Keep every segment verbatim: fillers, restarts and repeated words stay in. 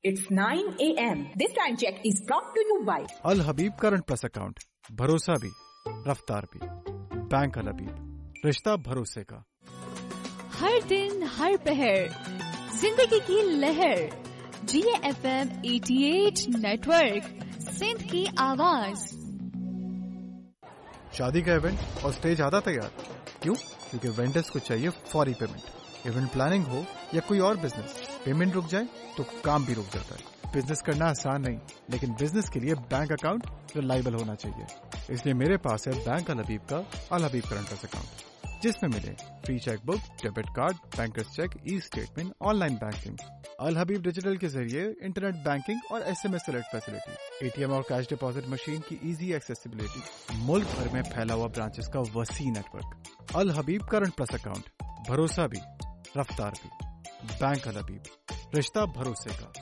It's nine a m This time check is brought to you by Al Habib Current Plus account. भरोसा भी, रफ्तार भी. Bank अल हबीब, रिश्ता भरोसे का. हर दिन हर पहर जिंदगी की लहर. जी एफ एम अठासी नेटवर्क, सिंध की आवाज. शादी का इवेंट और स्टेज आधा तैयार. क्यों? क्योंकि वेंडर्स को चाहिए फौरी पेमेंट. इवेंट प्लानिंग हो या कोई और बिजनेस, पेमेंट रुक जाए तो काम भी रुक जाता है. बिजनेस करना आसान नहीं, लेकिन बिजनेस के लिए बैंक अकाउंट रिलायबल होना चाहिए. इसलिए मेरे पास है बैंक अल हबीब का अल हबीब करंट प्लस अकाउंट, जिसमें मिले free cheque book, debit card, bankers check, e statement, online banking. अल हबीब डिजिटल के जरिए इंटरनेट बैंकिंग और S M S alert facility, ATM और कैश डिपॉजिट मशीन की इजी एक्सेसिबिलिटी, मुल्क भर में फैला हुआ ब्रांचेस का वसी नेटवर्क. अल हबीब करंट प्लस अकाउंट, भरोसा भी, रफ्तार भी. बैंक अल हबीब, रिश्ता भरोसे का.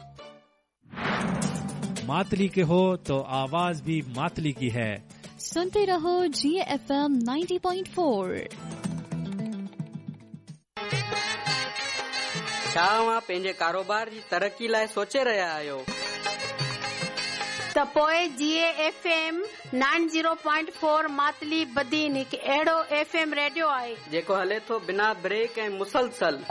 मातली के हो तो आवाज भी मातली की है. सुनते रहो जी F M ninety point four. छा तव्हां पंहिंजे कारोबार जी तरक़ी लाइ सोचे रहिया आहियो? त पोइ जी F M nine zero point four Matali Badin हिकु अहिड़ो एफ एम रेडियो आहे जेको हले थो बिना ब्रेक ऐं मुसलसल.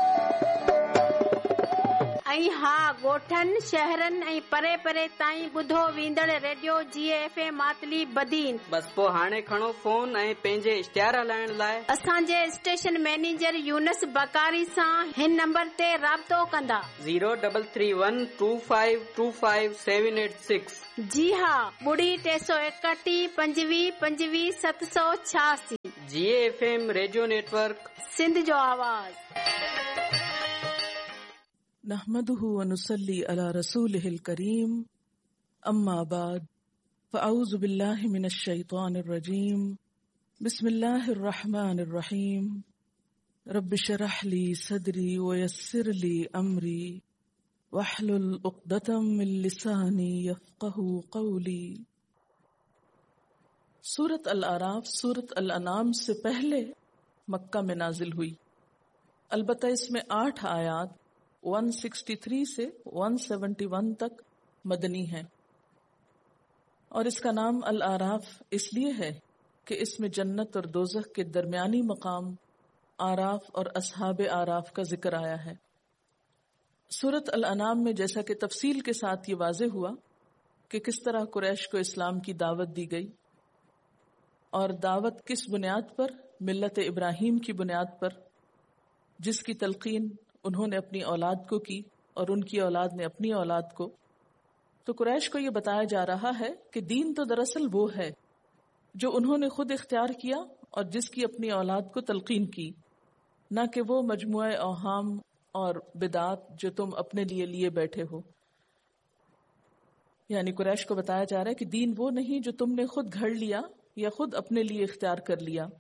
ऐं हा, ॻोठनि शहरनि ऐं परे परे ताईं ॿुधो वेंदड़ रेडियो जी एफ एम मातली बदीन. बस पोइ हाणे खणो फोन ऐं पंहिंजे इश्तिहार हलाइण लाइ असांजे स्टेशन मैनेजर यूनस बकारी सां हिन नंबर ते राब्तो कंदा. Zero double three one two five to five seven eight six. जी हा, ॿुड़ी टे सौ एकटीह पंजवीह पंजवीह सत सौ छियासी. जी F M radio network, Sindh जो आवाज़. नहमदुहु व नुसल्ली अला रसूलिहिल करीम, अम्मा बाद, फ़अऊज़ु बिल्लाहि मिनश शैतानिर रजीम. बिस्मिल्लाहिर रहमानिर रहीम. रब्बि शरह ली सदरी व यस्सिर ली अमरी वहलुल उक़दतम मिन लिसानी यफ़क़हू क़ौली. सूरत अल आराफ सूरत अल अनाम से पहले मक्का में नाजिल हुई. अलबत्ता इसमें आठ आयात एक सौ तिरसठ से एक सौ इकहत्तर तक मदनी है. और इसका नाम अल आराफ इसलिए है कि इसमें जन्नत और दोज़ख के दरमियानी मकाम आराफ और असहाब आराफ का जिक्र आया है. सूरत अल अनाम में जैसा कि तफसील के साथ ये वाज़ेह हुआ कि किस तरह कुरैश को इस्लाम की दावत दी गई और दावत किस बुनियाद पर, मिल्लत इब्राहीम की बुनियाद पर, जिसकी तलकीन उन्होंने अपनी औलाद को की और उनकी औलाद ने अपनी औलाद को. तो कुरैश को ये बताया जा रहा है कि दीन तो दरअसल वो है जो उन्होंने खुद इख्तियार किया और जिसकी अपनी औलाद को तलकीन की, न कि वो मजमुआ औहाम और बिदात जो तुम अपने लिए लिए बैठे हो. यानी कुरैश को बताया जा रहा है कि दीन वो नहीं जो तुमने खुद घड़ लिया या खुद अपने लिए इख्तियार कर लिया.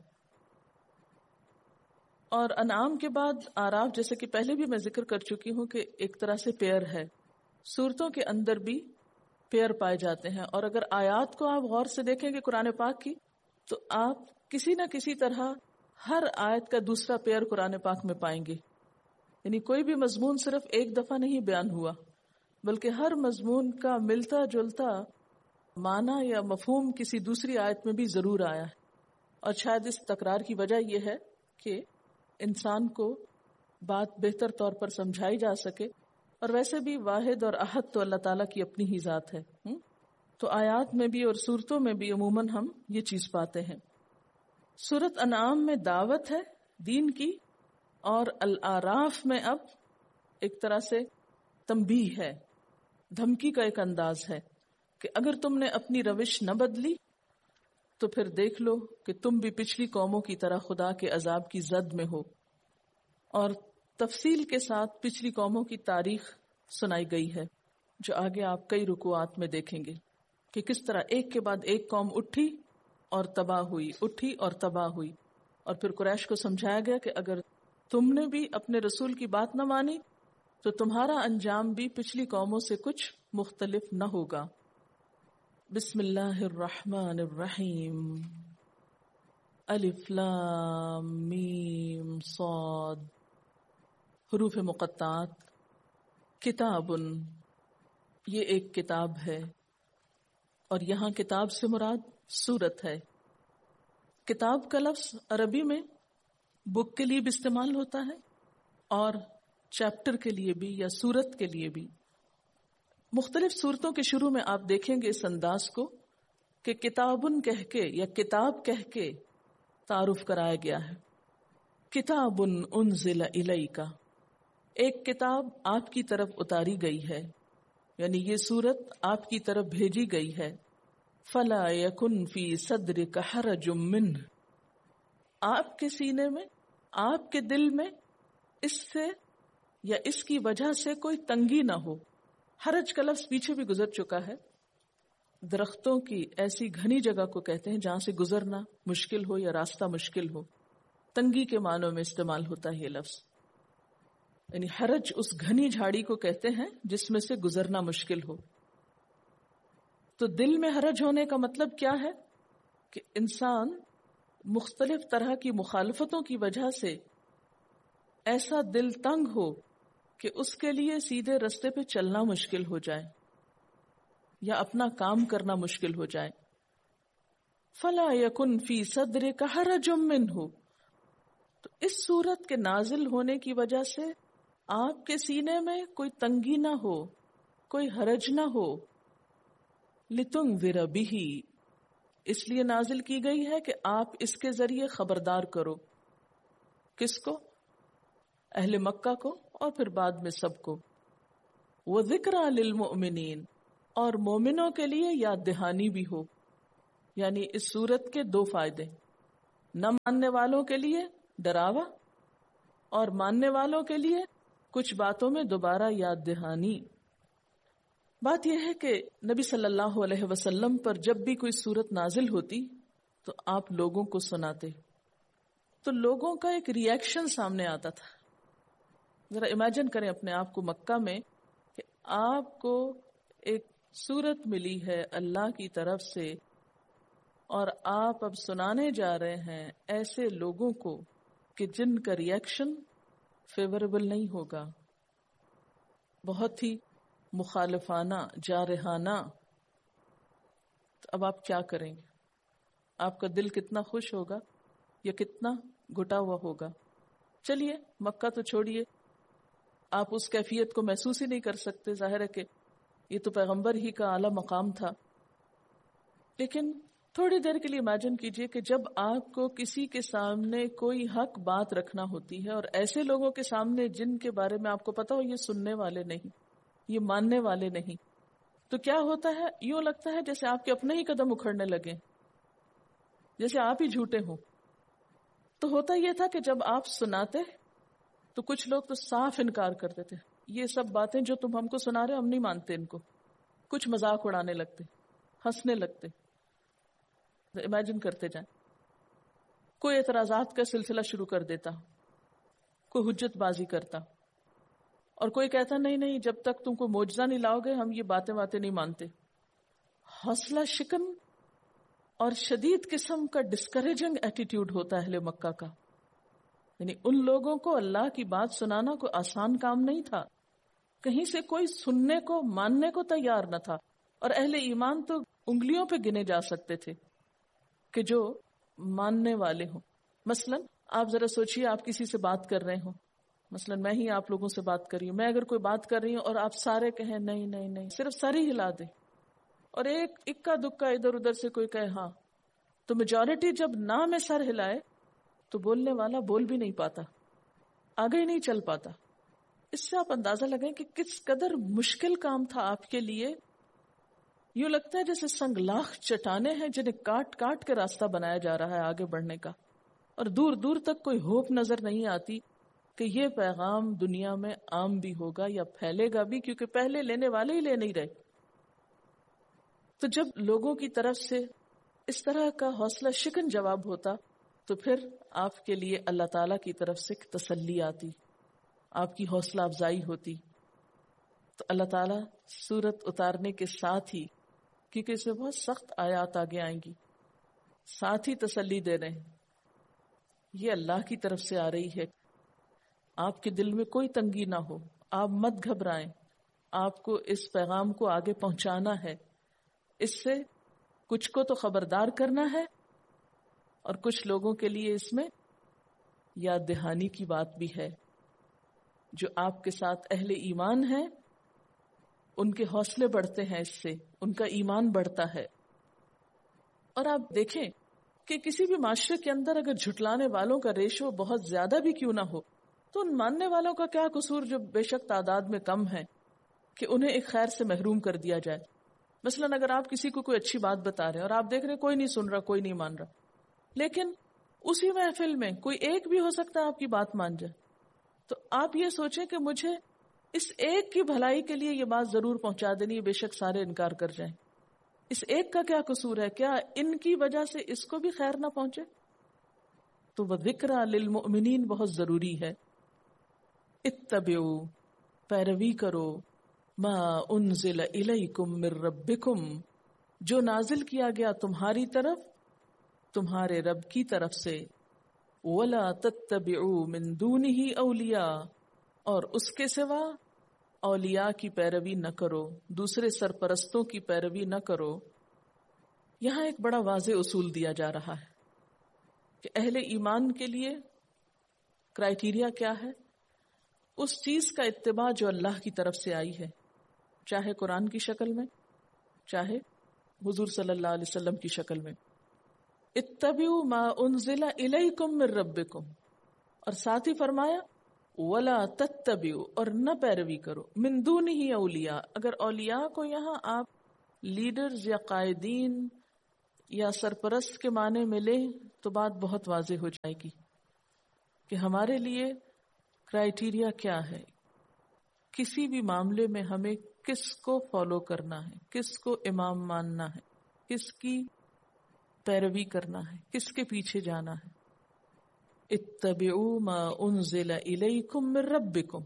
और अनाम के बाद आराफ, जैसे कि पहले भी मैं जिक्र कर चुकी हूँ कि एक तरह से पेयर है. सूरतों के अंदर भी पेयर पाए जाते हैं. और अगर आयात को आप गौर से देखेंगे कुरान पाक की, तो आप किसी न किसी तरह हर आयत का दूसरा पेयर कुरान पाक में पाएंगे. यानी कोई भी मजमून सिर्फ एक दफा नहीं बयान हुआ, बल्कि हर मजमून का मिलता जुलता माना या मफहूम किसी दूसरी आयत में भी जरूर आया है. और शायद इस तकरार की वजह यह है कि इंसान को बात बेहतर तौर पर समझाई जा सके. और वैसे भी वाहिद और अहद तो अल्लाह ताला की अपनी ही जात है. हुँ? तो आयात में भी और सूरतों में भी अमूमन हम ये चीज पाते हैं. सूरत अनाम में दावत है दीन की, और अल आराफ में अब एक तरह से तंबीह है, धमकी का एक अंदाज है कि अगर तुमने अपनी रविश न बदली तो फिर देख लो कि तुम भी पिछली कौमों की तरह खुदा के अजाब की जद में हो. और तफसील के साथ पिछली कौमों की तारीख सुनाई गई है, जो आगे आप कई रुकुआत में देखेंगे कि किस तरह एक के बाद एक कौम उठी और तबाह हुई, उठी और तबाह हुई. और फिर कुरैश को समझाया गया कि अगर तुमने भी अपने रसूल की बात न मानी तो तुम्हारा अंजाम भी पिछली कौमों से कुछ मुख्तलिफ न होगा. बिस्मिल्लाहिर्रहमानिर्रहीम. अलिफ लाम मीम सॉद. हुरूफ मुक़त्तात. किताबुन, یہ ایک کتاب ہے، اور یہاں کتاب سے مراد سورت ہے۔ کتاب کا لفظ عربی میں بک کے لیے بھی استعمال ہوتا ہے اور چیپٹر کے لیے بھی یا سورت کے لیے بھی۔ مختلف سورتوں کے شروع میں آپ دیکھیں گے اس انداز کو کہ کتابن کہہ کے یا کتاب کہہ کے تعارف کرایا گیا ہے۔ کتابن انزل الیک، ایک کتاب آپ کی طرف اتاری گئی ہے، یعنی یہ سورت آپ کی طرف بھیجی گئی ہے۔ فلا یکن فی صدرک حرج منہ، آپ کے سینے میں، آپ کے دل میں اس سے یا اس کی وجہ سے کوئی تنگی نہ ہو۔ حرج کا لفظ پیچھے بھی گزر چکا ہے، درختوں کی ایسی گھنی جگہ کو کہتے ہیں جہاں سے گزرنا مشکل ہو یا راستہ مشکل ہو، تنگی کے معنوں میں استعمال ہوتا ہے یہ لفظ۔ یعنی حرج اس گھنی جھاڑی کو کہتے ہیں جس میں سے گزرنا مشکل ہو۔ تو دل میں حرج ہونے کا مطلب کیا ہے کہ انسان مختلف طرح کی مخالفتوں کی وجہ سے ایسا دل تنگ ہو کہ اس کے لیے سیدھے رستے پہ چلنا مشکل ہو جائے یا اپنا کام کرنا مشکل ہو جائے۔ فلا یکن فی صدرک حرج منہ، تو اس صورت کے نازل ہونے کی وجہ سے آپ کے سینے میں کوئی تنگی نہ ہو، کوئی حرج نہ ہو۔ لتنذر بہ، اس لیے نازل کی گئی ہے کہ آپ اس کے ذریعے خبردار کرو۔ کس کو؟ اہل مکہ کو اور پھر بعد میں سب کو۔ وذکریٰ للمؤمنین، اور مومنوں کے لیے یاد دہانی بھی ہو۔ یعنی اس صورت کے دو فائدے، نہ ماننے والوں کے لیے ڈراوا اور ماننے والوں کے لیے کچھ باتوں میں دوبارہ یاد دہانی۔ بات یہ ہے کہ نبی صلی اللہ علیہ وسلم پر جب بھی کوئی صورت نازل ہوتی تو آپ لوگوں کو سناتے، تو لوگوں کا ایک ری ایکشن سامنے آتا تھا۔ ذرا امیجن کریں اپنے آپ کو مکہ میں کہ آپ کو ایک صورت ملی ہے اللہ کی طرف سے اور آپ اب سنانے جا رہے ہیں ایسے لوگوں کو کہ جن کا ری ایکشن فیوریبل نہیں ہوگا، بہت ہی مخالفانہ، جارحانہ۔ تو اب آپ کیا کریں گے؟ آپ کا دل کتنا خوش ہوگا یا کتنا گھٹا ہوا ہوگا؟ چلیے مکہ تو چھوڑیے، آپ اس کیفیت کو محسوس ہی نہیں کر سکتے، ظاہر ہے کہ یہ تو پیغمبر ہی کا اعلیٰ مقام تھا۔ لیکن تھوڑی دیر کے لیے امیجن کیجئے کہ جب آپ کو کسی کے سامنے کوئی حق بات رکھنا ہوتی ہے اور ایسے لوگوں کے سامنے جن کے بارے میں آپ کو پتا ہو یہ سننے والے نہیں، یہ ماننے والے نہیں، تو کیا ہوتا ہے؟ یوں لگتا ہے جیسے آپ کے اپنے ہی قدم اکھڑنے لگے، جیسے آپ ہی جھوٹے ہوں۔ تو ہوتا یہ تھا کہ جب آپ سناتے تو کچھ لوگ تو صاف انکار کر دیتے، یہ سب باتیں جو تم ہم کو سنا رہے ہم نہیں مانتے ان کو، کچھ مذاق اڑانے لگتے، ہنسنے لگتے۔ امیجن کرتے جائیں کوئی اعتراضات کا سلسلہ شروع کر دیتا، کوئی حجت بازی کرتا، اور کوئی کہتا نہیں نہیں جب تک تم کو معجزہ نہیں لاؤ گے ہم یہ باتیں باتیں نہیں مانتے۔ حوصلہ شکن اور شدید قسم کا ڈسکریجنگ ایٹیٹیوڈ ہوتا ہے اہل مکہ کا۔ یعنی ان لوگوں کو اللہ کی بات سنانا کوئی آسان کام نہیں تھا، کہیں سے کوئی سننے کو ماننے کو تیار نہ تھا، اور اہل ایمان تو انگلیوں پہ گنے جا سکتے تھے کہ جو ماننے والے ہوں۔ مثلا آپ ذرا سوچئے، آپ کسی سے بات کر رہے ہوں، مثلا میں ہی آپ لوگوں سے بات کر رہی ہوں، میں اگر کوئی بات کر رہی ہوں اور آپ سارے کہیں نہیں نہیں نہیں، صرف سر ہی ہلا دیں، اور ایک اکا دکا ادھر ادھر سے کوئی کہے ہاں، تو میجورٹی جب نہ میں سر ہلائے تو بولنے والا بول بھی نہیں پاتا، آگے ہی نہیں چل پاتا۔ اس سے آپ اندازہ لگائیں کہ کس قدر مشکل کام تھا آپ کے لیے۔ یوں لگتا ہے جیسے سنگلاخ چٹانیں ہیں جنہیں کاٹ کاٹ کے راستہ بنایا جا رہا ہے آگے بڑھنے کا، اور دور دور تک کوئی ہوپ نظر نہیں آتی کہ یہ پیغام دنیا میں عام بھی ہوگا یا پھیلے گا بھی، کیونکہ پہلے لینے والے ہی لے نہیں رہے۔ تو جب لوگوں کی طرف سے اس طرح کا حوصلہ شکن جواب ہوتا تو پھر آپ کے لیے اللہ تعالیٰ کی طرف سے تسلی آتی، آپ کی حوصلہ افزائی ہوتی۔ تو اللہ تعالیٰ سورت اتارنے کے ساتھ ہی، کیونکہ اس میں بہت سخت آیات آگے آئیں گی، ساتھ ہی تسلی دے رہے ہیں یہ اللہ کی طرف سے آ رہی ہے، آپ کے دل میں کوئی تنگی نہ ہو، آپ مت گھبرائیں، آپ کو اس پیغام کو آگے پہنچانا ہے، اس سے کچھ کو تو خبردار کرنا ہے، اور کچھ لوگوں کے لیے اس میں یاد دہانی کی بات بھی ہے۔ جو آپ کے ساتھ اہل ایمان ہیں ان کے حوصلے بڑھتے ہیں، اس سے ان کا ایمان بڑھتا ہے۔ اور آپ دیکھیں کہ کسی بھی معاشرے کے اندر اگر جھٹلانے والوں کا ریشو بہت زیادہ بھی کیوں نہ ہو، تو ان ماننے والوں کا کیا قصور جو بے شک تعداد میں کم ہے کہ انہیں ایک خیر سے محروم کر دیا جائے۔ مثلاً اگر آپ کسی کو کوئی اچھی بات بتا رہے ہیں اور آپ دیکھ رہے ہیں کوئی نہیں سن رہا، کوئی نہیں مان رہا، لیکن اسی محفل میں کوئی ایک بھی ہو سکتا ہے آپ کی بات مان جائے، تو آپ یہ سوچیں کہ مجھے اس ایک کی بھلائی کے لیے یہ بات ضرور پہنچا دینی ہے، بے شک سارے انکار کر جائیں۔ اس ایک کا کیا قصور ہے؟ کیا ان کی وجہ سے اس کو بھی خیر نہ پہنچے؟ تو وَذِكْرَى لِلْمُؤْمِنِينَ بہت ضروری ہے۔ اتبعوا، پیروی کرو، ما انزل الیکم من ربکم، جو نازل کیا گیا تمہاری طرف تمہارے رب کی طرف سے، ولا تتبعوا من دونہ اولیاء، اور اس کے سوا اولیاء کی پیروی نہ کرو، دوسرے سرپرستوں کی پیروی نہ کرو۔ یہاں ایک بڑا واضح اصول دیا جا رہا ہے کہ اہل ایمان کے لیے کرائیٹیریا کیا ہے؟ اس چیز کا اتباع جو اللہ کی طرف سے آئی ہے، چاہے قرآن کی شکل میں، چاہے حضور صلی اللہ علیہ وسلم کی شکل میں۔ اتبعوا ما انزل الیکم من ربکم، اور ساتھ ہی فرمایا ولا تتبعوا، اور نہ پیروی کرو، من دونہ اولیاء۔ اگر اولیاء کو یہاں آپ لیڈرز یا قائدین یا سرپرست کے معنی میں لیں تو بات بہت واضح ہو جائے گی کہ ہمارے لیے کرائیٹیریا کیا ہے، کسی بھی معاملے میں ہمیں کس کو فالو کرنا ہے، کس کو امام ماننا ہے، کس کی پیروی کرنا ہے، کس کے پیچھے جانا ہے۔ اتبعوا ما انزل الیکم من ربکم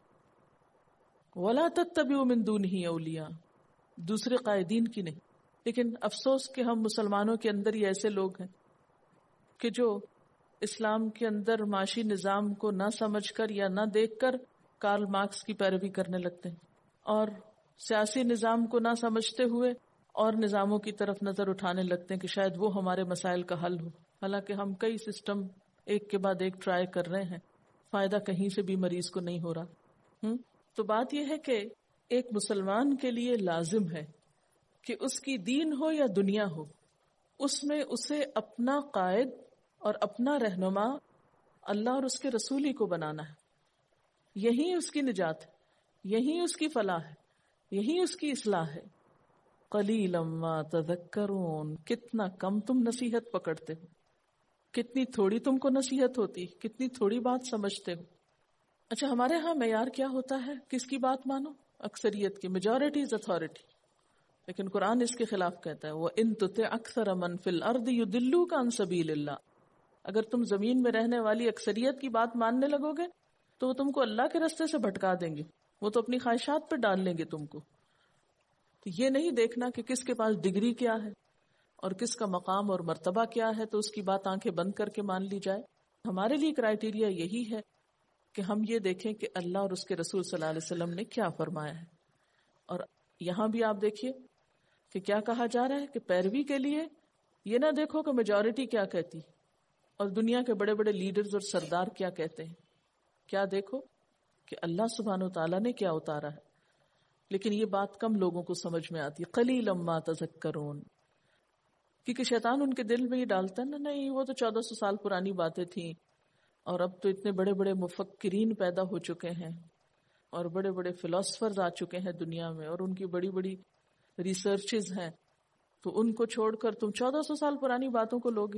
ولا تتبعوا من دونہ اولیاء، دوسرے قائدین کی نہیں۔ لیکن افسوس کہ ہم مسلمانوں کے اندر ہی ایسے لوگ ہیں کہ جو اسلام کے اندر معاشی نظام کو نہ سمجھ کر یا نہ دیکھ کر کارل مارکس کی پیروی کرنے لگتے ہیں، اور سیاسی نظام کو نہ سمجھتے ہوئے اور نظاموں کی طرف نظر اٹھانے لگتے ہیں کہ شاید وہ ہمارے مسائل کا حل ہو، حالانکہ ہم کئی سسٹم ایک کے بعد ایک ٹرائی کر رہے ہیں، فائدہ کہیں سے بھی مریض کو نہیں ہو رہا۔ ہم تو بات یہ ہے کہ ایک مسلمان کے لیے لازم ہے کہ اس کی دین ہو یا دنیا ہو، اس میں اسے اپنا قائد اور اپنا رہنما اللہ اور اس کے رسول ہی کو بنانا ہے۔ یہی اس کی نجات ہے، یہی اس کی فلاح ہے، یہی اس کی اصلاح ہے۔ قلیلا ما تذکرون، کتنا کم تم نصیحت پکڑتے ہو، کتنی تھوڑی تم کو نصیحت ہوتی، کتنی تھوڑی بات سمجھتے ہو۔ اچھا، ہمارے ہاں معیار کیا ہوتا ہے؟ کس کی بات مانو؟ اکثریت کی، میجورٹی از اتھارٹی۔ لیکن قرآن اس کے خلاف کہتا ہے وَإِن تُطِعْ أَكْثَرَ مَنْ فِي الْأَرْضِ يُضِلُّوكَ عَنْ سَبِيلِ اللَّهِ، اگر تم زمین میں رہنے والی اکثریت کی بات ماننے لگو گے تو وہ تم کو اللہ کے راستے سے بھٹکا دیں گے، وہ تو اپنی خواہشات پہ ڈال لیں گے تم کو۔ تو یہ نہیں دیکھنا کہ کس کے پاس ڈگری کیا ہے اور کس کا مقام اور مرتبہ کیا ہے تو اس کی بات آنکھیں بند کر کے مان لی جائے۔ ہمارے لیے کرائیٹیریا یہی ہے کہ ہم یہ دیکھیں کہ اللہ اور اس کے رسول صلی اللہ علیہ وسلم نے کیا فرمایا ہے۔ اور یہاں بھی آپ دیکھیے کہ کیا کہا جا رہا ہے کہ پیروی کے لیے یہ نہ دیکھو کہ میجورٹی کیا کہتی اور دنیا کے بڑے بڑے لیڈرز اور سردار کیا کہتے ہیں، کیا دیکھو کہ اللہ سبحانہ و تعالیٰ نے کیا اتارا ہے۔ لیکن یہ بات کم لوگوں کو سمجھ میں آتی ہے۔ قلیلا ما تذکرون، کیونکہ شیطان ان کے دل میں یہ ڈالتا ہے نا، نہیں وہ تو چودہ سو سال پرانی باتیں تھیں، اور اب تو اتنے بڑے بڑے مفکرین پیدا ہو چکے ہیں اور بڑے بڑے فلاسفرز آ چکے ہیں دنیا میں، اور ان کی بڑی بڑی ریسرچز ہیں، تو ان کو چھوڑ کر تم چودہ سو سال پرانی باتوں کو لوگے۔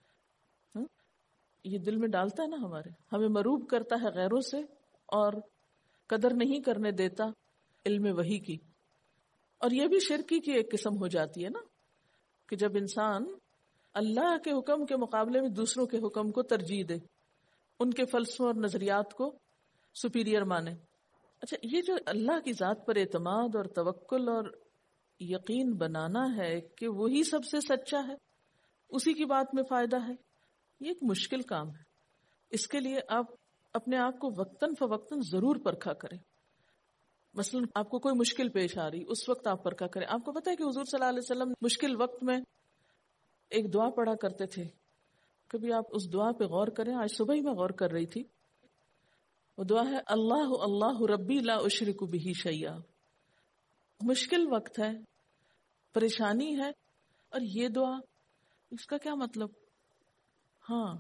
یہ دل میں ڈالتا ہے نا ہمارے، ہمیں مروب کرتا ہے غیروں سے اور قدر نہیں کرنے دیتا علم وحی کی۔ اور یہ بھی شرکی کی ایک قسم ہو جاتی ہے نا، کہ جب انسان اللہ کے حکم کے مقابلے میں دوسروں کے حکم کو ترجیح دے، ان کے فلسفوں اور نظریات کو سپیریئر مانے۔ اچھا، یہ جو اللہ کی ذات پر اعتماد اور توکل اور یقین بنانا ہے کہ وہی سب سے سچا ہے، اسی کی بات میں فائدہ ہے، یہ ایک مشکل کام ہے۔ اس کے لیے آپ اپنے آپ کو وقتاً فوقتاً ضرور پرکھا کریں مثلا آپ کو کوئی مشکل پیش آ رہی، اس وقت آپ پر کیا کریں؟ آپ کو پتا ہے کہ حضور صلی اللہ علیہ وسلم مشکل وقت میں ایک دعا پڑھا کرتے تھے. کبھی آپ اس دعا پہ غور کریں. آج صبح ہی میں غور کر رہی تھی. وہ دعا ہے اللہ اللہ ربی لا اشرک بہ شیئا. مشکل وقت ہے، پریشانی ہے، اور یہ دعا، اس کا کیا مطلب؟ ہاں،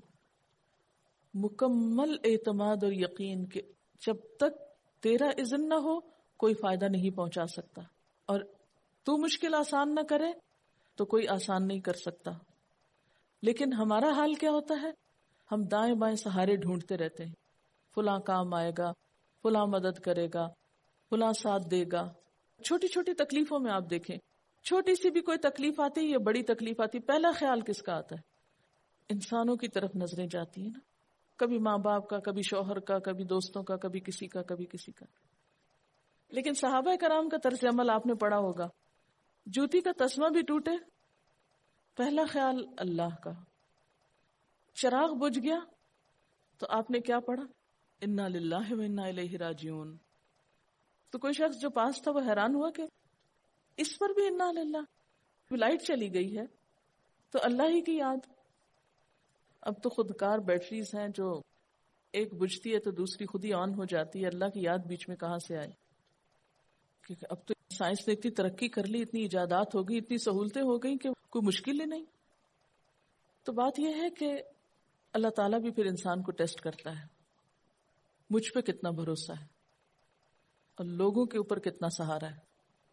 مکمل اعتماد اور یقین کہ جب تک تیرا اذن نہ ہو کوئی فائدہ نہیں پہنچا سکتا، اور تو مشکل آسان نہ کرے تو کوئی آسان نہیں کر سکتا. لیکن ہمارا حال کیا ہوتا ہے؟ ہم دائیں بائیں سہارے ڈھونڈتے رہتے ہیں. فلاں کام آئے گا، فلاں مدد کرے گا، فلاں ساتھ دے گا. چھوٹی چھوٹی تکلیفوں میں آپ دیکھیں، چھوٹی سی بھی کوئی تکلیف آتی ہے یا بڑی تکلیف آتی ہے، پہلا خیال کس کا آتا ہے؟ انسانوں کی طرف نظریں جاتی ہیں نا. کبھی ماں باپ کا، کبھی شوہر کا، کبھی دوستوں کا، کبھی کسی کا، کبھی کسی کا. لیکن صحابہ کرام کا طرز عمل آپ نے پڑھا ہوگا. جوتی کا تسمہ بھی ٹوٹے، پہلا خیال اللہ کا. چراغ بجھ گیا تو آپ نے کیا پڑھا؟ انا للہ و انا الیہ راجعون. تو کوئی شخص جو پاس تھا وہ حیران ہوا کہ اس پر بھی انا للہ. لائٹ چلی گئی ہے تو اللہ ہی کی یاد. اب تو خودکار بیٹریز ہیں جو ایک بجھتی ہے تو دوسری خود ہی آن ہو جاتی ہے. اللہ کی یاد بیچ میں کہاں سے آئی؟ کیونکہ اب تو سائنس نے اتنی ترقی کر لی، اتنی ایجادات ہو گئی، اتنی سہولتیں ہو گئی کہ کوئی مشکل ہی نہیں. تو بات یہ ہے کہ اللہ تعالیٰ بھی پھر انسان کو ٹیسٹ کرتا ہے، مجھ پہ کتنا بھروسہ ہے اور لوگوں کے اوپر کتنا سہارا ہے.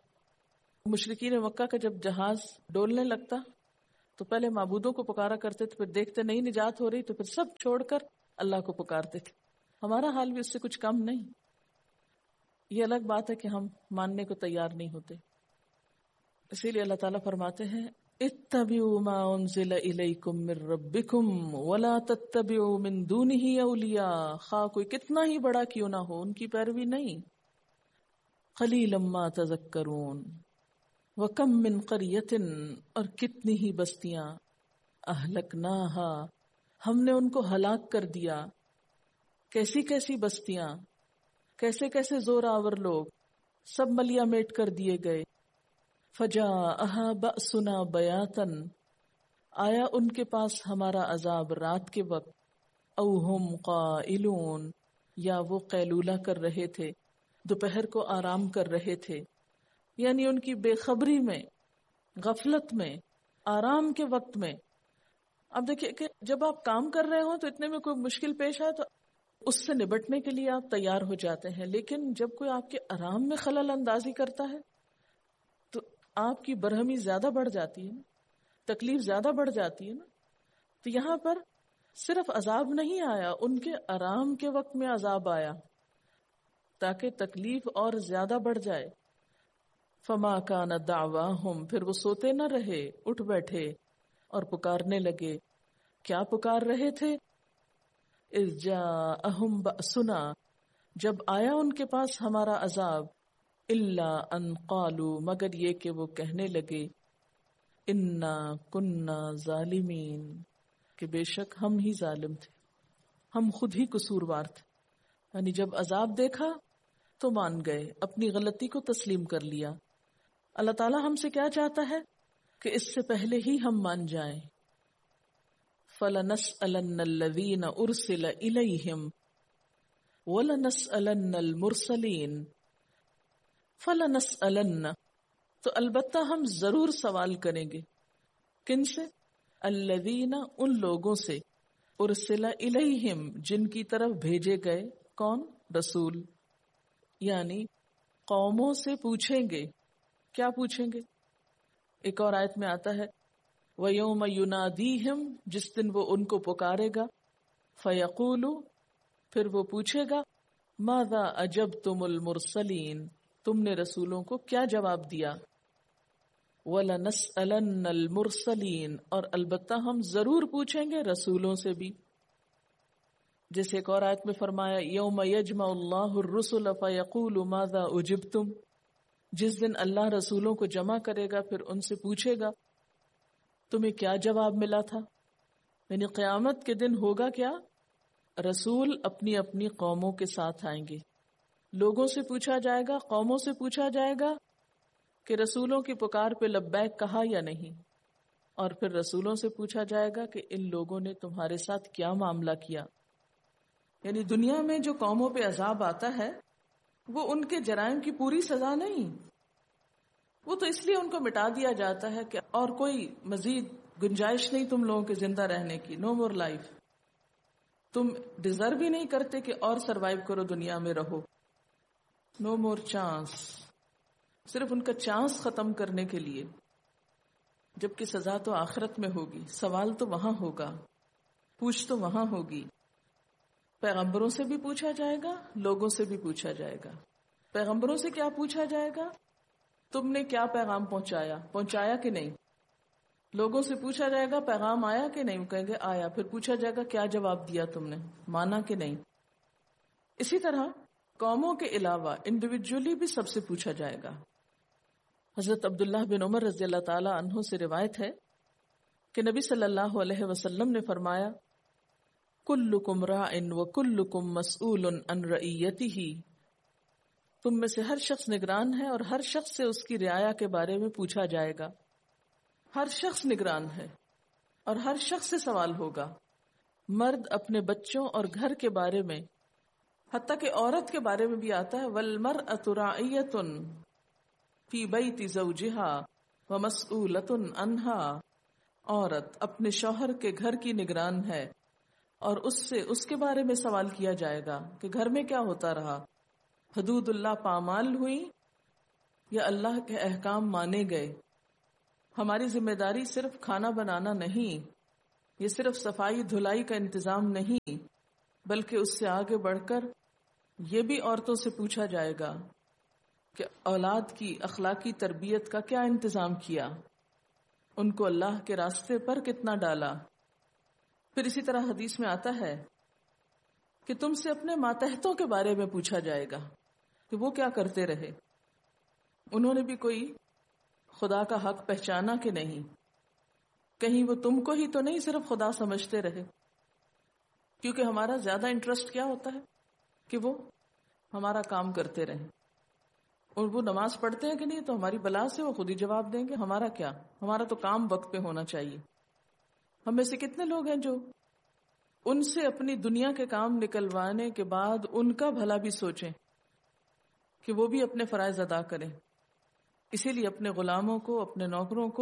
مشرکین مکہ کا جب جہاز ڈولنے لگتا تو پہلے معبودوں کو پکارا کرتے تھے، پھر دیکھتے نہیں نجات ہو رہی تو پھر سب چھوڑ کر اللہ کو پکارتے تھے. ہمارا حال بھی اس سے کچھ کم نہیں. یہ الگ بات ہے کہ ہم ماننے کو تیار نہیں ہوتے. اسی لیے اللہ تعالیٰ فرماتے ہیں اتبعوا ما انزل الیکم من ربکم ولا تتبعوا من دونہ اولیاء. خواہ کوئی کتنا ہی بڑا کیوں نہ ہو، ان کی پیروی نہیں. قلیلا ما تذکرون. وَكَم مِّن قَرْيَةٍ، اور کتنی ہی بستیاں، أَهْلَكْنَاهَا، ہم نے ان کو ہلاک کر دیا. کیسی کیسی بستیاں، کیسے کیسے زور آور لوگ، سب ملیا میٹ کر دیے گئے. فَجَاءَهَا بَأْسُنَا بَيَاتًا، آیا ان کے پاس ہمارا عذاب رات کے وقت. أَوْ هُمْ قَائِلُونَ، یا وہ قیلولہ کر رہے تھے، دوپہر کو آرام کر رہے تھے. یعنی ان کی بے خبری میں، غفلت میں، آرام کے وقت میں. اب دیکھیں کہ جب آپ کام کر رہے ہوں تو اتنے میں کوئی مشکل پیش آئے تو اس سے نبٹنے کے لیے آپ تیار ہو جاتے ہیں. لیکن جب کوئی آپ کے آرام میں خلل اندازی کرتا ہے تو آپ کی برہمی زیادہ بڑھ جاتی ہے نا، تکلیف زیادہ بڑھ جاتی ہے نا. تو یہاں پر صرف عذاب نہیں آیا، ان کے آرام کے وقت میں عذاب آیا تاکہ تکلیف اور زیادہ بڑھ جائے. فما کان دعواہم، پھر وہ سوتے نہ رہے، اٹھ بیٹھے اور پکارنے لگے. کیا پکار رہے تھے؟ اذ جاءہم بأسنا، جب آیا ان کے پاس ہمارا عذاب. الا ان قالوا، مگر یہ کہ وہ کہنے لگے انا کننا ظالمین، کہ بے شک ہم ہی ظالم تھے، ہم خود ہی قصوروار تھے. یعنی جب عذاب دیکھا تو مان گئے، اپنی غلطی کو تسلیم کر لیا. اللہ تعالیٰ ہم سے کیا چاہتا ہے کہ اس سے پہلے ہی ہم مان جائیں. فَلَنَسْأَلَنَّ الَّذِينَ أُرْسِلَ إِلَيْهِمْ وَلَنَسْأَلَنَّ الْمُرْسَلِينَ. فَلَنَسْأَلَنَّ، تو البتہ ہم ضرور سوال کریں گے. کن سے؟ الذین، ان لوگوں سے، ارسل الیہم، جن کی طرف بھیجے گئے. کون؟ رسول. یعنی قوموں سے پوچھیں گے. کیا پوچھیں گے؟ ایک اور آیت میں آتا ہے وَيَوْمَ يُنَادِيهِمْ، جس دن وہ ان کو پکارے گا. فَيَقُولُ، پھر وہ پوچھے گا مَاذَا أَجَبْتُمُ الْمُرْسَلِينَ، تم نے رسولوں کو کیا جواب دیا. وَلَنَسْأَلَنَّ الْمُرْسَلِينَ، اور البتہ ہم ضرور پوچھیں گے رسولوں سے بھی. جیسے ایک اور آیت میں فرمایا یوم یجمع اللہ الرسل فیقول ماذا اجبتم، جس دن اللہ رسولوں کو جمع کرے گا پھر ان سے پوچھے گا تمہیں کیا جواب ملا تھا. یعنی قیامت کے دن ہوگا کیا؟ رسول اپنی اپنی قوموں کے ساتھ آئیں گے لوگوں سے پوچھا جائے گا، قوموں سے پوچھا جائے گا کہ رسولوں کی پکار پہ لبیک کہا یا نہیں، اور پھر رسولوں سے پوچھا جائے گا کہ ان لوگوں نے تمہارے ساتھ کیا معاملہ کیا. یعنی دنیا میں جو قوموں پہ عذاب آتا ہے وہ ان کے جرائم کی پوری سزا نہیں، وہ تو اس لیے ان کو مٹا دیا جاتا ہے کہ اور کوئی مزید گنجائش نہیں تم لوگوں کے زندہ رہنے کی. نو مور لائف. تم ڈیزرو ہی نہیں کرتے کہ اور سروائیو کرو، دنیا میں رہو. نو مور چانس. صرف ان کا چانس ختم کرنے کے لیے، جبکہ سزا تو آخرت میں ہوگی، سوال تو وہاں ہوگا، پوچھ تو وہاں ہوگی. پیغمبروں سے بھی پوچھا جائے گا، لوگوں سے بھی پوچھا جائے گا. پیغمبروں سے کیا پوچھا جائے گا؟ تم نے کیا پیغام پہنچایا پہنچایا کہ نہیں. لوگوں سے پوچھا جائے گا پیغام آیا کہ نہیں، وہ کہیں گے آیا. پھر پوچھا جائے گا کیا جواب دیا تم نے، مانا کہ نہیں. اسی طرح قوموں کے علاوہ انڈیویجولی بھی سب سے پوچھا جائے گا. حضرت عبداللہ بن عمر رضی اللہ تعالی عنہ سے روایت ہے کہ نبی صلی اللہ علیہ وسلم نے فرمایا کلکم راع وکلکم مسئول عن رعیتہ. تم میں سے ہر شخص نگران ہے اور ہر شخص سے اس کی رعایا کے بارے میں پوچھا جائے گا. ہر شخص نگران ہے اور ہر شخص سے سوال ہوگا. مرد اپنے بچوں اور گھر کے بارے میں، حتیٰ کہ عورت کے بارے میں بھی آتا ہے والمرأة راعیۃ فی بیت زوجہا ومسئولۃ عنہا. عورت اپنے شوہر کے گھر کی نگران ہے اور اس سے اس کے بارے میں سوال کیا جائے گا کہ گھر میں کیا ہوتا رہا، حدود اللہ پامال ہوئی یا اللہ کے احکام مانے گئے. ہماری ذمہ داری صرف کھانا بنانا نہیں، یہ صرف صفائی دھلائی کا انتظام نہیں، بلکہ اس سے آگے بڑھ کر یہ بھی عورتوں سے پوچھا جائے گا کہ اولاد کی اخلاقی تربیت کا کیا انتظام کیا، ان کو اللہ کے راستے پر کتنا ڈالا. پھر اسی طرح حدیث میں آتا ہے کہ تم سے اپنے ماتحتوں کے بارے میں پوچھا جائے گا کہ وہ کیا کرتے رہے، انہوں نے بھی کوئی خدا کا حق پہچانا کہ نہیں، کہیں وہ تم کو ہی تو نہیں صرف خدا سمجھتے رہے. کیونکہ ہمارا زیادہ انٹرسٹ کیا ہوتا ہے کہ وہ ہمارا کام کرتے رہیں، اور وہ نماز پڑھتے ہیں کہ نہیں تو ہماری بلا سے وہ خود ہی جواب دیں گے. ہمارا کیا، ہمارا تو کام وقت پہ ہونا چاہیے. ہم میں سے کتنے لوگ ہیں جو ان سے اپنی دنیا کے کام نکلوانے کے بعد ان کا بھلا بھی سوچیں کہ وہ بھی اپنے فرائض ادا کریں. اسی لیے اپنے غلاموں کو، اپنے نوکروں کو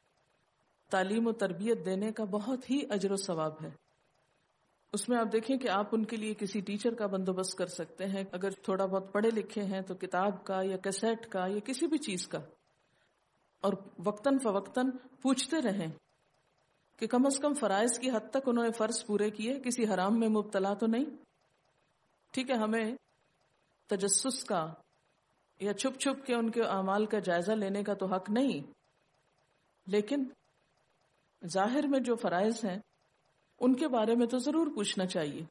تعلیم و تربیت دینے کا بہت ہی اجر و ثواب ہے. اس میں آپ دیکھیں کہ آپ ان کے لیے کسی ٹیچر کا بندوبست کر سکتے ہیں، اگر تھوڑا بہت پڑھے لکھے ہیں تو کتاب کا یا کیسٹ کا یا کسی بھی چیز کا، اور وقتاً فوقتاً پوچھتے رہیں کہ کم از کم فرائض کی حد تک انہوں نے فرض پورے کیے، کسی حرام میں مبتلا تو نہیں. ٹھیک ہے، ہمیں تجسس کا یا چھپ چھپ کے ان کے اعمال کا جائزہ لینے کا تو حق نہیں، لیکن ظاہر میں جو فرائض ہیں ان کے بارے میں تو ضرور پوچھنا چاہیے.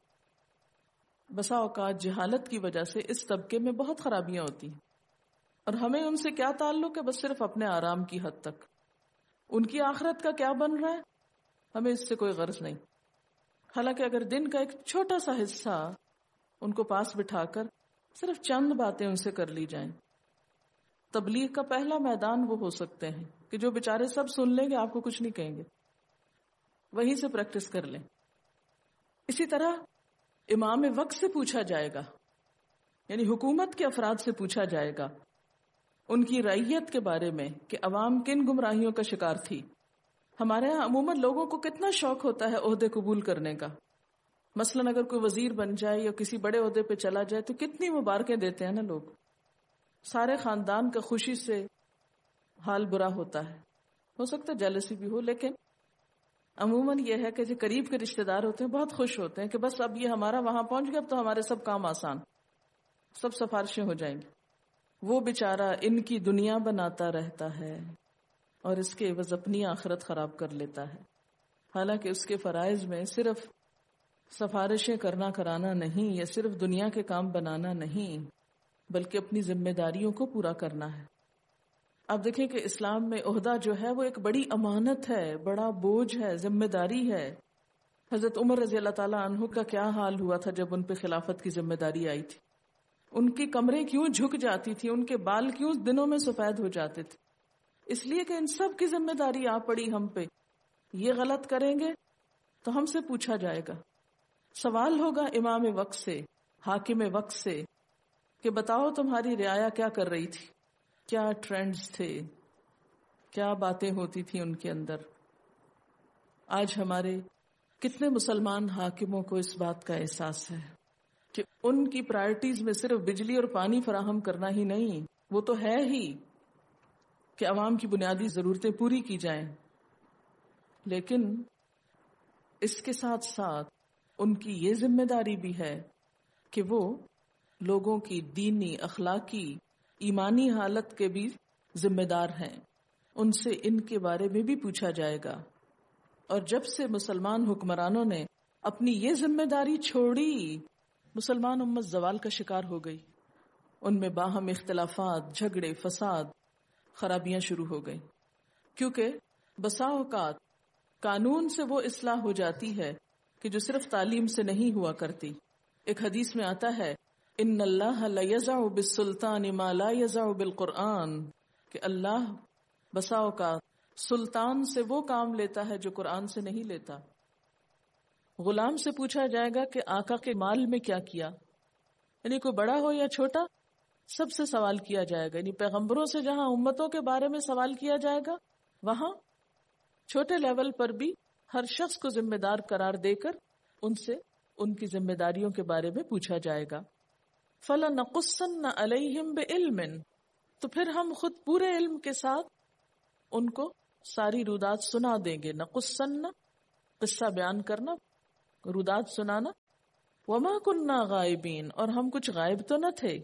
بسا اوقات جہالت کی وجہ سے اس طبقے میں بہت خرابیاں ہوتی ہیں، اور ہمیں ان سے کیا تعلق ہے؟ بس صرف اپنے آرام کی حد تک. ان کی آخرت کا کیا بن رہا ہے ہمیں اس سے کوئی غرض نہیں. حالانکہ اگر دن کا ایک چھوٹا سا حصہ ان کو پاس بٹھا کر صرف چند باتیں ان سے کر لی جائیں. تبلیغ کا پہلا میدان وہ ہو سکتے ہیں کہ جو بیچارے سب سن لیں گے، آپ کو کچھ نہیں کہیں گے، وہیں سے پریکٹس کر لیں. اسی طرح امام وقت سے پوچھا جائے گا، یعنی حکومت کے افراد سے پوچھا جائے گا ان کی رعیت کے بارے میں کہ عوام کن گمراہیوں کا شکار تھی. ہمارے ہاں عموماً لوگوں کو کتنا شوق ہوتا ہے عہدے قبول کرنے کا. مثلاً اگر کوئی وزیر بن جائے یا کسی بڑے عہدے پہ چلا جائے تو کتنی مبارکیں دیتے ہیں نا لوگ. سارے خاندان کا خوشی سے حال برا ہوتا ہے. ہو سکتا ہے جیلسی بھی ہو، لیکن عموماً یہ ہے کہ جو قریب کے رشتہ دار ہوتے ہیں بہت خوش ہوتے ہیں کہ بس اب یہ ہمارا وہاں پہنچ گیا، اب تو ہمارے سب کام آسان، سب سفارشیں ہو جائیں گی. وہ بیچارہ ان کی دنیا بناتا رہتا ہے اور اس کے عوض اپنی آخرت خراب کر لیتا ہے. حالانکہ اس کے فرائض میں صرف سفارشیں کرنا کرانا نہیں، یا صرف دنیا کے کام بنانا نہیں، بلکہ اپنی ذمہ داریوں کو پورا کرنا ہے. آپ دیکھیں کہ اسلام میں عہدہ جو ہے وہ ایک بڑی امانت ہے، بڑا بوجھ ہے، ذمہ داری ہے. حضرت عمر رضی اللہ تعالیٰ عنہ کا کیا حال ہوا تھا جب ان پہ خلافت کی ذمہ داری آئی تھی. ان کی کمریں کیوں جھک جاتی تھی، ان کے بال کیوں دنوں میں سفید ہو جاتے تھے؟ اس لیے کہ ان سب کی ذمہ داری آ پڑی ہم پہ. یہ غلط کریں گے تو ہم سے پوچھا جائے گا. سوال ہوگا امام وقت سے، حاکم وقت سے، کہ بتاؤ تمہاری رعایا کیا کر رہی تھی، کیا ٹرینڈز تھے، کیا باتیں ہوتی تھی ان کے اندر. آج ہمارے کتنے مسلمان حاکموں کو اس بات کا احساس ہے کہ ان کی پرائرٹیز میں صرف بجلی اور پانی فراہم کرنا ہی نہیں، وہ تو ہے ہی کہ عوام کی بنیادی ضرورتیں پوری کی جائیں، لیکن اس کے ساتھ ساتھ ان کی یہ ذمہ داری بھی ہے کہ وہ لوگوں کی دینی، اخلاقی، ایمانی حالت کے بھی ذمہ دار ہیں. ان سے ان کے بارے میں بھی پوچھا جائے گا. اور جب سے مسلمان حکمرانوں نے اپنی یہ ذمہ داری چھوڑی، مسلمان امت زوال کا شکار ہو گئی. ان میں باہم اختلافات، جھگڑے، فساد، خرابیاں شروع ہو گئی. کیونکہ بسا اوقات قانون سے وہ اصلاح ہو جاتی ہے کہ جو صرف تعلیم سے نہیں ہوا کرتی. ایک حدیث میں آتا ہے ان اللہ لا یزع بالسلطان ما لا یزع بالقرآن، کہ اللہ بسا اوقات سلطان سے وہ کام لیتا ہے جو قرآن سے نہیں لیتا. غلام سے پوچھا جائے گا کہ آقا کے مال میں کیا کیا، یعنی کوئی بڑا ہو یا چھوٹا سب سے سوال کیا جائے گا. یعنی پیغمبروں سے جہاں امتوں کے بارے میں سوال کیا جائے گا، وہاں چھوٹے لیول پر بھی ہر شخص کو ذمہ دار قرار دے کر ان سے ان کی ذمہ داریوں کے بارے میں پوچھا جائے گا. فَلَنَقُصَّنَّ عَلَيْهِمْ بِعِلْمٍ، تو پھر ہم خود پورے علم کے ساتھ ان کو ساری رودات سنا دیں گے. نقصن، قصہ بیان کرنا، رودات سنانا. وما كنا غائبین، اور ہم کچھ غائب تو نہ تھے.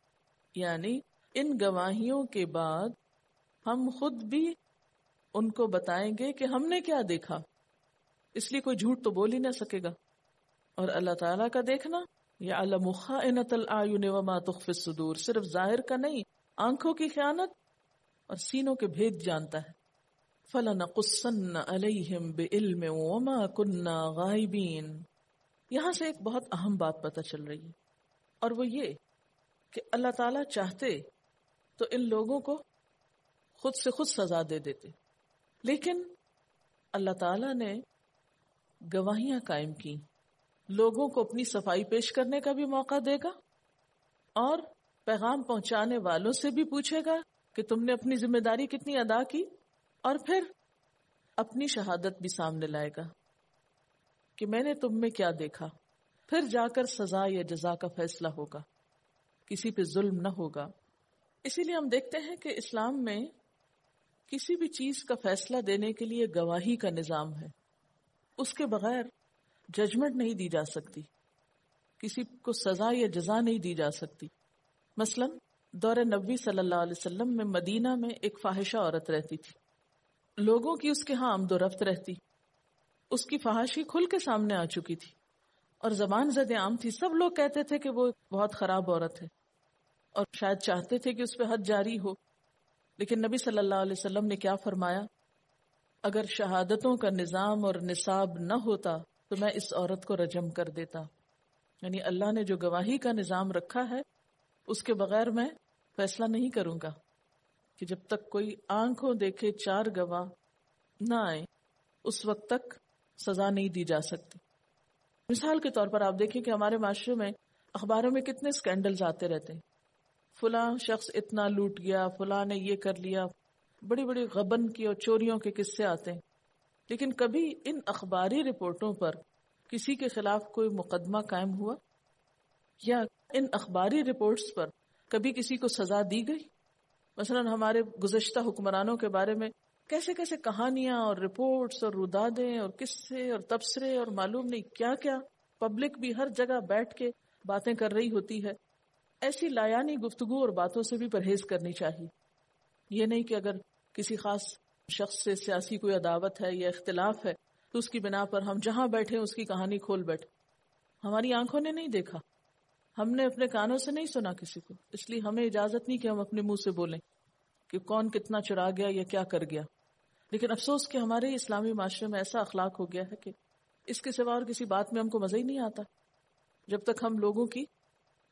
یعنی ان گواہیوں کے بعد ہم خود بھی ان کو بتائیں گے کہ ہم نے کیا دیکھا. اس لیے کوئی جھوٹ تو بول ہی نہ سکے گا. اور اللہ تعالیٰ کا دیکھنا، یعلم خائنۃ الاعین وما تخفی الصدور، صرف ظاہر کا نہیں، آنکھوں کی خیانت اور سینوں کے بھید جانتا ہے. فَلَنَقُصَّنَّ عَلَيْهِمْ بِعِلْمٍ وَمَا كُنَّا غَائِبِينَ. یہاں سے ایک بہت اہم بات پتہ چل رہی ہے، اور وہ یہ کہ اللہ تعالیٰ چاہتے تو ان لوگوں کو خود سے خود سزا دے دیتے، لیکن اللہ تعالیٰ نے گواہیاں قائم کی. لوگوں کو اپنی صفائی پیش کرنے کا بھی موقع دے گا، اور پیغام پہنچانے والوں سے بھی پوچھے گا کہ تم نے اپنی ذمہ داری کتنی ادا کی، اور پھر اپنی شہادت بھی سامنے لائے گا کہ میں نے تم میں کیا دیکھا. پھر جا کر سزا یا جزا کا فیصلہ ہوگا، کسی پہ ظلم نہ ہوگا. اسی لیے ہم دیکھتے ہیں کہ اسلام میں کسی بھی چیز کا فیصلہ دینے کے لیے گواہی کا نظام ہے. اس کے بغیر ججمنٹ نہیں دی جا سکتی، کسی کو سزا یا جزا نہیں دی جا سکتی. مثلا دور نبوی صلی اللہ علیہ وسلم میں مدینہ میں ایک فاحشہ عورت رہتی تھی. لوگوں کی اس کے ہاں آمد و رفت رہتی. اس کی فحاشی کھل کے سامنے آ چکی تھی اور زبان زد عام تھی. سب لوگ کہتے تھے کہ وہ بہت خراب عورت ہے، اور شاید چاہتے تھے کہ اس پہ حد جاری ہو. لیکن نبی صلی اللہ علیہ وسلم نے کیا فرمایا؟ اگر شہادتوں کا نظام اور نصاب نہ ہوتا تو میں اس عورت کو رجم کر دیتا. یعنی اللہ نے جو گواہی کا نظام رکھا ہے اس کے بغیر میں فیصلہ نہیں کروں گا، کہ جب تک کوئی آنکھوں دیکھے چار گواہ نہ آئے اس وقت تک سزا نہیں دی جا سکتی. مثال کے طور پر آپ دیکھیں کہ ہمارے معاشرے میں اخباروں میں کتنے سکینڈلز آتے رہتے ہیں. فلاں شخص اتنا لوٹ گیا، فلاں نے یہ کر لیا، بڑی بڑی غبن کی اور چوریوں کے قصے آتے ہیں. لیکن کبھی ان اخباری رپورٹوں پر کسی کے خلاف کوئی مقدمہ قائم ہوا؟ یا ان اخباری رپورٹس پر کبھی کسی کو سزا دی گئی؟ مثلا ہمارے گزشتہ حکمرانوں کے بارے میں کیسے کیسے کہانیاں اور رپورٹس اور رودادیں اور قصے اور تبصرے اور معلوم نہیں کیا کیا، پبلک بھی ہر جگہ بیٹھ کے باتیں کر رہی ہوتی ہے. ایسی لایانی گفتگو اور باتوں سے بھی پرہیز کرنی چاہیے. یہ نہیں کہ اگر کسی خاص شخص سے سیاسی کوئی عداوت ہے یا اختلاف ہے تو اس کی بنا پر ہم جہاں بیٹھے اس کی کہانی کھول بیٹھے. ہماری آنکھوں نے نہیں دیکھا، ہم نے اپنے کانوں سے نہیں سنا کسی کو، اس لیے ہمیں اجازت نہیں کہ ہم اپنے منہ سے بولیں کہ کون کتنا چرا گیا یا کیا کر گیا. لیکن افسوس کہ ہمارے اسلامی معاشرے میں ایسا اخلاق ہو گیا ہے کہ اس کے سوا اور کسی بات میں ہم کو مزہ ہی نہیں آتا جب تک ہم لوگوں کی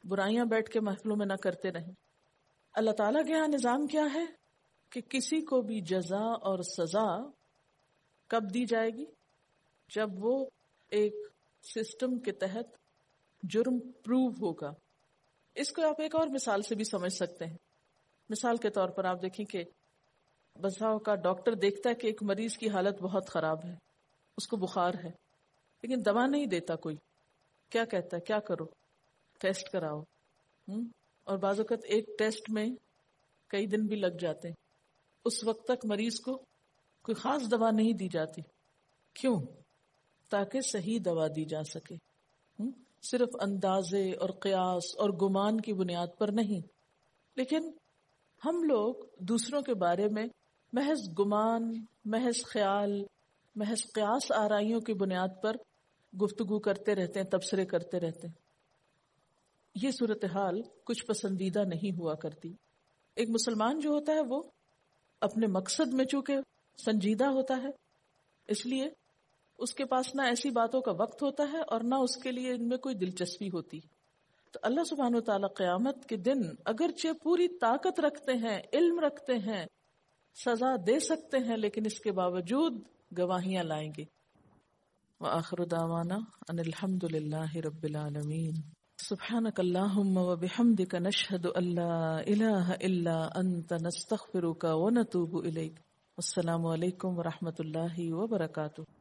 برائیاں بیٹھ کے محفلوں میں نہ کرتے رہیں. اللہ تعالیٰ کے یہاں نظام کیا ہے کہ کسی کو بھی جزا اور سزا کب دی جائے گی؟ جب وہ ایک سسٹم کے تحت جرم پروو ہوگا. اس کو آپ ایک اور مثال سے بھی سمجھ سکتے ہیں. مثال کے طور پر آپ دیکھیں کہ بساؤ کا ڈاکٹر دیکھتا ہے کہ ایک مریض کی حالت بہت خراب ہے, اس کو بخار ہے, لیکن دوا نہیں دیتا کوئی. کیا کہتا ہے؟ کیا کرو؟ ٹیسٹ کراؤ. ہم؟ اور بعض اوقات ایک ٹیسٹ میں کئی دن بھی لگ جاتے ہیں. اس وقت تک مریض کو کوئی خاص دوا نہیں دی جاتی. کیوں؟ تاکہ صحیح دوا دی جا سکے. ہم؟ صرف اندازے اور قیاس اور گمان کی بنیاد پر نہیں. لیکن ہم لوگ دوسروں کے بارے میں محض گمان، محض خیال، محض قیاس آرائیوں کی بنیاد پر گفتگو کرتے رہتے ہیں، تبصرے کرتے رہتے ہیں. یہ صورتحال کچھ پسندیدہ نہیں ہوا کرتی. ایک مسلمان جو ہوتا ہے وہ اپنے مقصد میں چونکہ سنجیدہ ہوتا ہے، اس لیے اس کے پاس نہ ایسی باتوں کا وقت ہوتا ہے اور نہ اس کے لیے ان میں کوئی دلچسپی ہوتی. تو اللہ سبحانہ و تعالیٰ قیامت کے دن اگرچہ پوری طاقت رکھتے ہیں، علم رکھتے ہیں، سزا دے سکتے ہیں، لیکن اس کے باوجود گواہیاں لائیں گے. وآخر دعوانا ان الحمد للہ رب العالمین. سبحانک اللہم وبحمدک نشہد ان لا الہ الا انت نستغفرک ونتوب الیک. السلام علیکم ورحمۃ اللہ وبرکاتہ.